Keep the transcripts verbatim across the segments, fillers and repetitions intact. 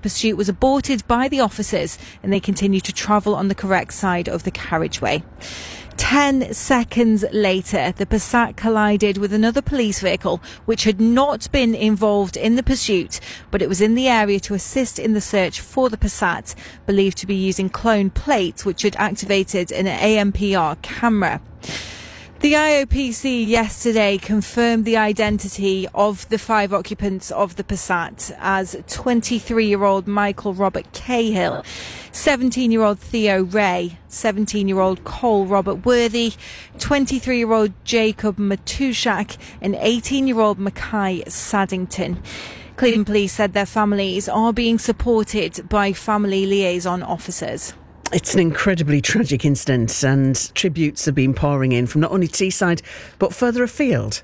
pursuit was aborted by the officers and they continued to travel on the correct side of the carriageway. Ten seconds later, the Passat collided with another police vehicle, which had not been involved in the pursuit, but it was in the area to assist in the search for the Passat, believed to be using clone plates, which had activated an A M P R camera. The I O P C yesterday confirmed the identity of the five occupants of the Passat as twenty-three-year-old Michael Robert Cahill, seventeen-year-old Theo Ray, seventeen-year-old Cole Robert Worthy, twenty-three-year-old Jacob Matushak and eighteen-year-old Mackay Saddington. Cleveland Police said their families are being supported by family liaison officers. It's an incredibly tragic incident and tributes have been pouring in from not only Teesside but further afield.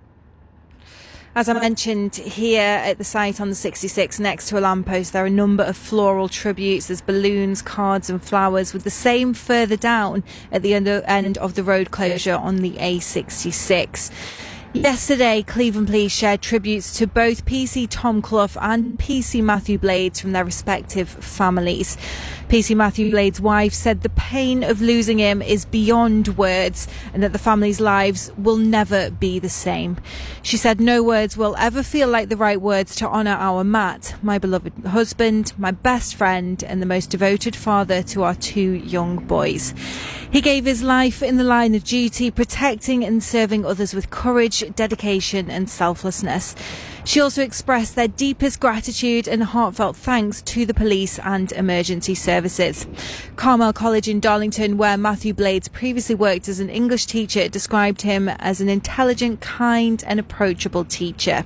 As I mentioned, here at the site on the sixty-six next to a lamppost, there are a number of floral tributes. There's balloons, cards and flowers, with the same further down at the end of the road closure on the A sixty-six. Yesterday, Cleveland Police shared tributes to both P C Tom Clough and P C Matthew Blades from their respective families. P C Matthew Blades' wife said the pain of losing him is beyond words and that the family's lives will never be the same. She said no words will ever feel like the right words to honour our Matt, my beloved husband, my best friend and the most devoted father to our two young boys. He gave his life in the line of duty, protecting and serving others with courage, dedication and selflessness. She also expressed their deepest gratitude and heartfelt thanks to the police and emergency services. Carmel College in Darlington, where Matthew Blades previously worked as an English teacher, described him as an intelligent, kind and approachable teacher.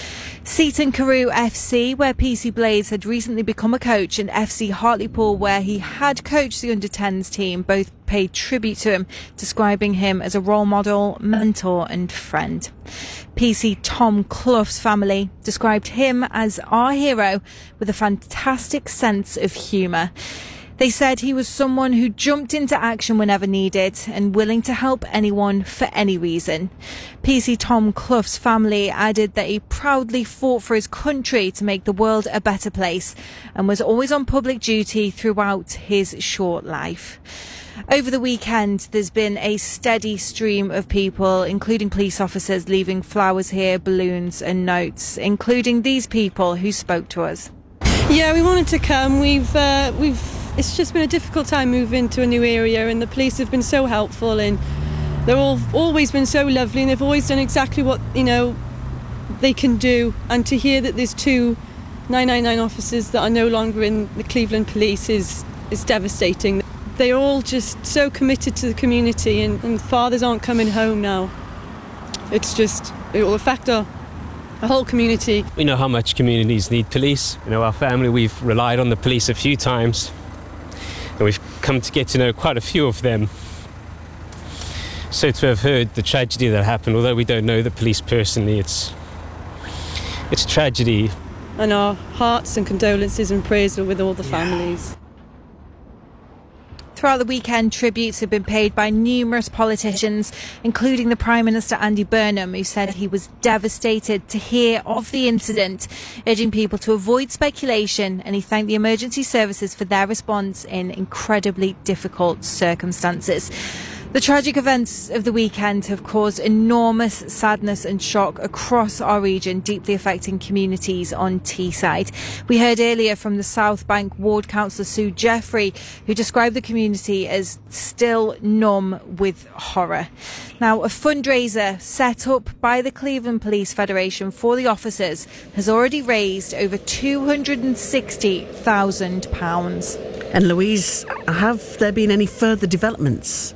Seaton Carew F C, where P C Blades had recently become a coach, and F C Hartlepool, where he had coached the under tens team, both paid tribute to him, describing him as a role model, mentor and friend. P C Tom Clough's family described him as our hero with a fantastic sense of humour. They said he was someone who jumped into action whenever needed and willing to help anyone for any reason. P C Tom Clough's family added that he proudly fought for his country to make the world a better place and was always on public duty throughout his short life. Over the weekend, there's been a steady stream of people, including police officers, leaving flowers here, balloons and notes, including these people who spoke to us. Yeah, we wanted to come. We've, uh, we've, it's just been a difficult time moving to a new area, and the police have been so helpful, and they've all always been so lovely, and they've always done exactly what, you know, they can do. And to hear that there's two nine nine nine officers that are no longer in the Cleveland Police is, is devastating. They're all just so committed to the community, and, and fathers aren't coming home now. It's just, it will affect our, our whole community. We know how much communities need police. You know, our family, we've relied on the police a few times, and we've come to get to know quite a few of them. So to have heard the tragedy that happened, although we don't know the police personally, it's it's a tragedy. And our hearts and condolences and prayers are with all the families. Throughout the weekend, tributes have been paid by numerous politicians, including the Prime Minister Andy Burnham, who said he was devastated to hear of the incident, urging people to avoid speculation, and he thanked the emergency services for their response in incredibly difficult circumstances. The tragic events of the weekend have caused enormous sadness and shock across our region, deeply affecting communities on Teesside. We heard earlier from the South Bank Ward Councillor Sue Jeffrey, who described the community as still numb with horror. Now, a fundraiser set up by the Cleveland Police Federation for the officers has already raised over two hundred sixty thousand pounds. And Louise, have there been any further developments?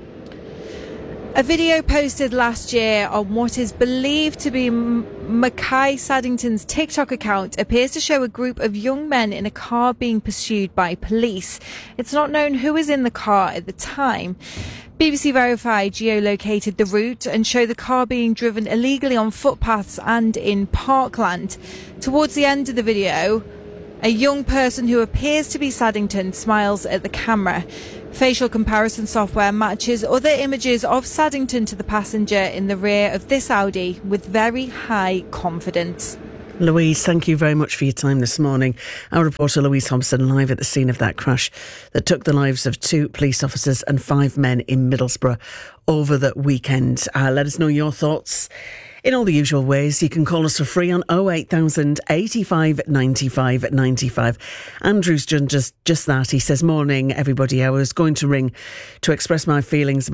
A video posted last year on what is believed to be M- Mackay Saddington's TikTok account appears to show a group of young men in a car being pursued by police. It's not known who was in the car at the time. B B C Verify geolocated the route and showed the car being driven illegally on footpaths and in parkland. Towards the end of the video, a young person who appears to be Saddington smiles at the camera. Facial comparison software matches other images of Saddington to the passenger in the rear of this Audi with very high confidence. Louise, thank you very much for your time this morning. Our reporter Louise Hobson live at the scene of that crash that took the lives of two police officers and five men in Middlesbrough over the weekend. Uh, let us know your thoughts in all the usual ways. You can call us for free on oh eight thousand eighty-five ninety-five ninety-five. Andrew's done just, just that. He says, morning everybody, I was going to ring to express my feelings about